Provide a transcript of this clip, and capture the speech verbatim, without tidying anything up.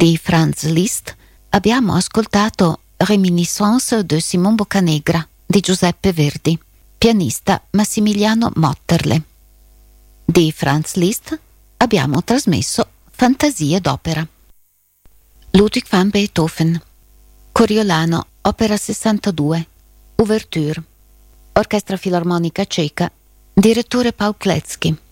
Di Franz Liszt abbiamo ascoltato Reminiscence de Simon Boccanegra di Giuseppe Verdi, pianista Massimiliano Motterle. Di Franz Liszt abbiamo trasmesso Fantasie d'opera. Ludwig van Beethoven, Coriolano, opera sessantadue, Ouverture, Orchestra Filarmonica Ceca, direttore Paul Kletzky.